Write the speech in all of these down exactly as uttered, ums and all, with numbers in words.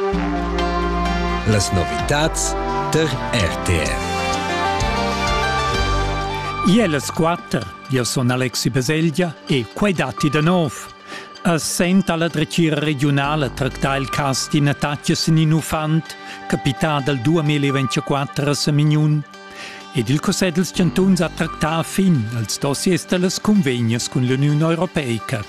Las novitats der R T R. Ie las quattro, io sono Alexi Baseglia e quei dati da nov. Assent alla Drecira regionale tracta il cas di Nataccia Seninufant, capità del duemilaventiquattro a Samignun, ed il Consiglio dels Cantons ha tractato fin als dossiers delle convegnes con l'Unione Europea.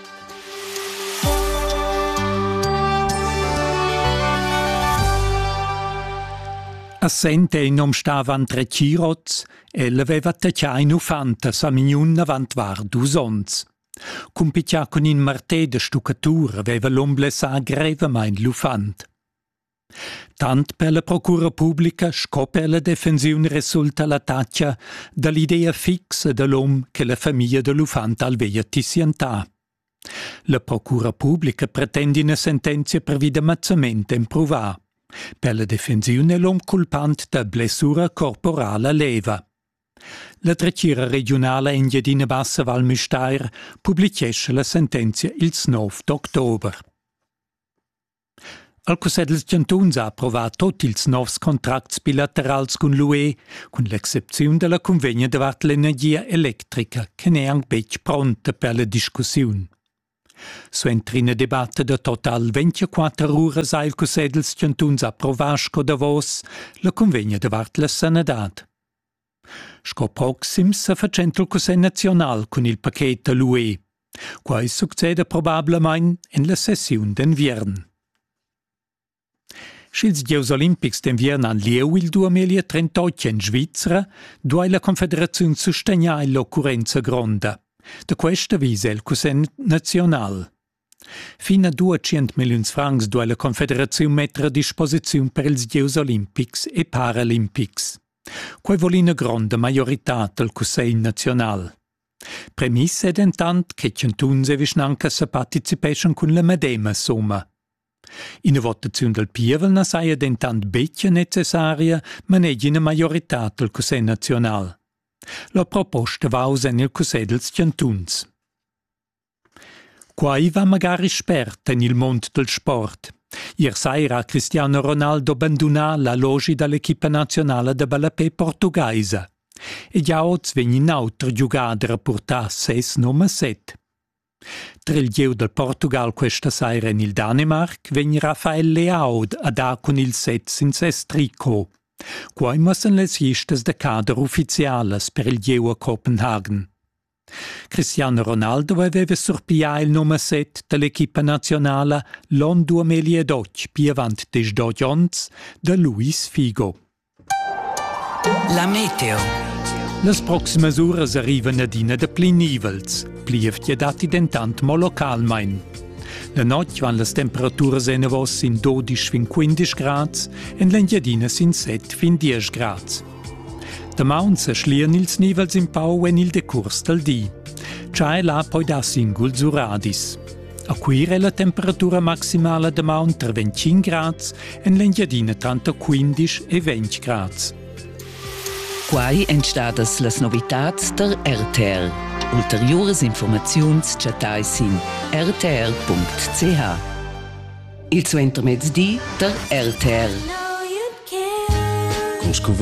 Assente in nom stavan tre cirots, el aveva taccia in ufanta sa mignun avant var dus ons. Cumpiccia con in martè de stuccatura aveva l'omble sa greva main l'ufant. Tant per la procura pubblica sco per la defensione risulta la taccia dall'idea fixa dell'om che la famiglia dell'ufant alveia tissiantà. La procura pubblica pretende una sentenza per vidamazzamento improvà. Per la defensione l'om culpant da blessura corporale leva. La Drecira regionale in Giedina Bassa Val Müstair pubblicesce la sentenza il nove d'ottobre. Il Consiglio dels Cantons ha approvato tutti i nuovi contratti bilaterali con l'U E, con l'eccezione della convegna davart l'energia elettrica, che ne è anche pronta per la discussione. Suentri in debatte da total ventiquattro ore ha il Consiglio dels Cantons approvato sco Davos la convegna davart la Sanità. Sco proxim sa facendo il Consiglio nazionale con il pacchetto dell'U E. Quai succede probabilmente in la sessione d'inverno. Schils Giocs Olimpics d'inverno han lieu il duemilatrentotto in Svizzera, dove la Confederazione sostiene l'occorrenza gronda. Da questa visa il Consiglio nazionale. Fino a duecento milioni di francs dove la Confederazione mettere a disposizione per i Giocs Olimpics e Paralimpics. Quei vuole una grande maggiorità del Consiglio nazionale. Premissa è intanto che i cantons evisnanca sa participation con la medesima somma. In votazione del Pievel non sia intanto becchia necessaria, ma non è una maggiorità del Consiglio nazionale. La proposta va usa nel Consiglio dels Cantons. Quai va magari esperta nel mondo del sport. Ieri sera ha Cristiano Ronaldo abbandonato la logia dell'equipa nazionale de ballapè portuguesa. E già oggi viene un altro giocatore a portare sei numero sette. Tra il geo del Portugal questa sera in il Danimarca viene Rafael Leao a dare con il sette in ses tricot. Quai müssen les listas de cadre ufficiales per il geo a Copenhagen. Cristiano Ronaldo aveva sorpiato il nome sette dell'equipa nazionale l'anno duemiladodici, più avanti des dodici anni, da Luis Figo. La meteo. Le prossime ore arrivano adina de pli nivels, plievti dati dentant mo localmein. La notte van le temperature in vos in dodici fin quindici gradi e l'engiadina sin sette fin dieci gradi. Da maun se schlien ils nivels in pau en il decurs del di. C'è là poi da singul zuradis. A quire la temperatura maximale da maun tra venticinque gradi e l'engiadina tra quindici e venti gradi. Quai entstadas las novitats der R T R. Ulteriores informaziuns chatais in r t r punct c h. Il suo intermezzi der R T R.